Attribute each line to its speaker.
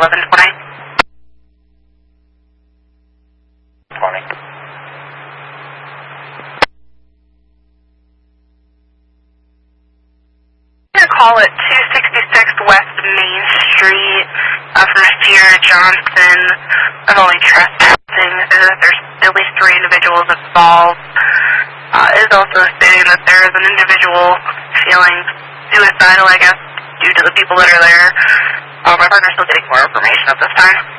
Speaker 1: 1120.
Speaker 2: 20.
Speaker 1: I'm going to call it 266 West Main Street from Sierra Johnson involving trespassing. There's at least 3 individuals involved. It is also stating that there is an individual feeling suicidal, I guess, due to the people that are there. My partner's still getting more information at this time.